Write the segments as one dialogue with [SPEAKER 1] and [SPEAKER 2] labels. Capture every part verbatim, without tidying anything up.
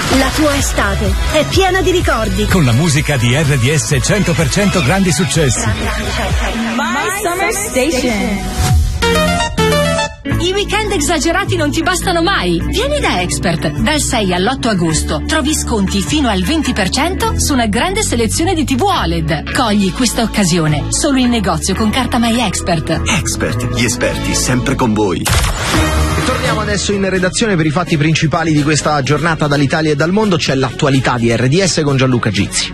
[SPEAKER 1] La tua estate è piena di ricordi.
[SPEAKER 2] Con la musica di R D S cento per cento grandi successi.
[SPEAKER 3] My Summer Station.
[SPEAKER 4] I weekend esagerati non ti bastano mai. Vieni da Expert. Dal sei all'otto agosto trovi sconti fino al venti per cento su una grande selezione di tivù O L E D. Cogli questa occasione solo in negozio con carta My Expert.
[SPEAKER 5] Expert, gli esperti sempre con voi.
[SPEAKER 6] Torniamo adesso in redazione per i fatti principali di questa giornata dall'Italia e dal mondo. C'è l'attualità di R D S con Gianluca Gizzi.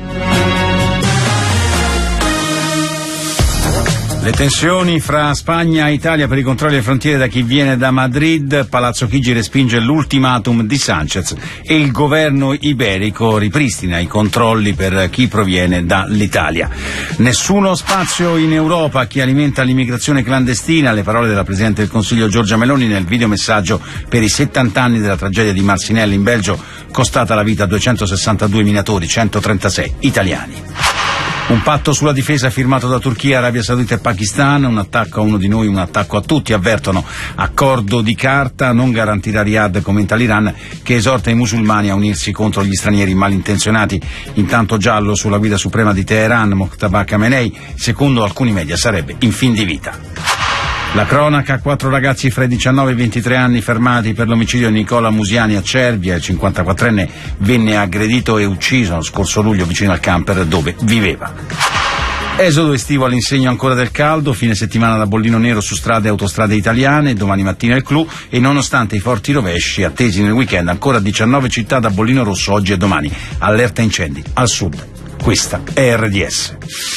[SPEAKER 7] Le tensioni fra Spagna e Italia per i controlli alle frontiere da chi viene da Madrid. Palazzo Chigi respinge l'ultimatum di Sanchez e il governo iberico ripristina i controlli per chi proviene dall'Italia. Nessuno spazio in Europa a chi alimenta l'immigrazione clandestina, le parole della Presidente del Consiglio Giorgia Meloni nel videomessaggio per i settanta anni della tragedia di Marcinelle in Belgio, costata la vita a duecentosessantadue minatori, centotrentasei italiani. Un patto sulla difesa firmato da Turchia, Arabia Saudita e Pakistan, un attacco a uno di noi, un attacco a tutti, avvertono. Accordo di carta, non garantirà Riyadh, commenta l'Iran, che esorta i musulmani a unirsi contro gli stranieri malintenzionati. Intanto giallo sulla guida suprema di Teheran, Mojtaba Khamenei, secondo alcuni media sarebbe in fin di vita. La cronaca, quattro ragazzi fra i diciannove e i ventitré anni fermati per l'omicidio di Nicola Musiani a Cervia. Il cinquantaquattrenne venne aggredito e ucciso lo scorso luglio vicino al camper dove viveva. Esodo estivo all'insegno ancora del caldo, fine settimana da bollino nero su strade e autostrade italiane, domani mattina il clou, e nonostante i forti rovesci attesi nel weekend ancora diciannove città da bollino rosso oggi e domani. Allerta incendi al sud. Questa è R D S.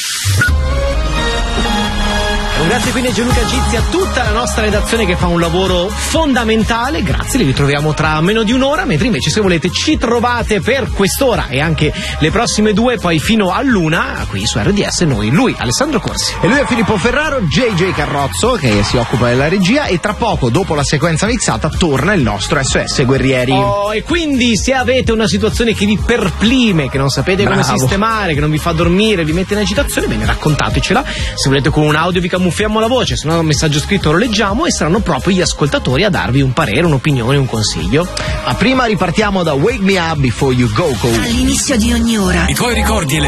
[SPEAKER 8] Grazie quindi a Gianluca Gizzi, a tutta la nostra redazione che fa un lavoro fondamentale. Grazie, li ritroviamo tra meno di un'ora, mentre invece se volete ci trovate per quest'ora e anche le prossime due, poi fino all'una, qui su R D S noi, lui Alessandro Corsi.
[SPEAKER 6] E lui è Filippo Ferraro, J J Carrozzo che si occupa della regia, e tra poco, dopo la sequenza mixata, torna il nostro S O S Guerrieri.
[SPEAKER 8] Oh, e quindi se avete una situazione che vi perplime, che non sapete
[SPEAKER 6] Bravo.
[SPEAKER 8] come sistemare, che non vi fa dormire, vi mette in agitazione, bene, raccontatecela. Se volete con un audio vi camuffiamo la voce, se no un messaggio scritto lo leggiamo e saranno proprio gli ascoltatori a darvi un parere, un'opinione, un consiglio.
[SPEAKER 6] Ma prima ripartiamo da Wake Me Up Before You Go Go.
[SPEAKER 1] All'inizio di ogni ora
[SPEAKER 2] I tuoi ricordi e le